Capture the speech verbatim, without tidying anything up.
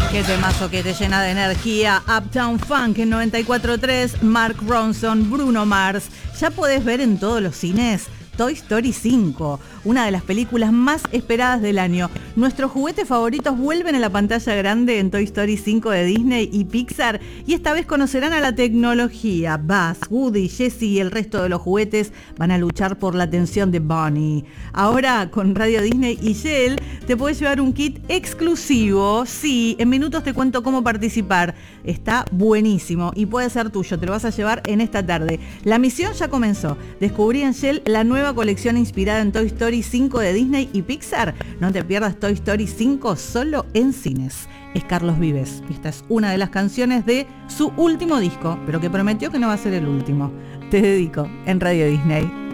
Qué temazo que te llena de energía. Uptown Funk en noventa y cuatro punto tres, Mark Ronson, Bruno Mars. Ya podés ver en todos los cines Toy Story cinco, una de las películas más esperadas del año. Nuestros juguetes favoritos vuelven a la pantalla grande en Toy Story cinco de Disney y Pixar, y esta vez conocerán a la tecnología. Buzz, Woody, Jessie y el resto de los juguetes van a luchar por la atención de Bonnie. Ahora, con Radio Disney y Shell, te puedes llevar un kit exclusivo. Sí, en minutos te cuento cómo participar. Está buenísimo y puede ser tuyo. Te lo vas a llevar en esta tarde. La misión ya comenzó. Descubrí en Shell la nueva colección inspirada en Toy Story cinco de Disney y Pixar. No te pierdas Toy Story cinco solo en cines. Es Carlos Vives y esta es una de las canciones de su último disco, pero que prometió que no va a ser el último. Te dedico en Radio Disney.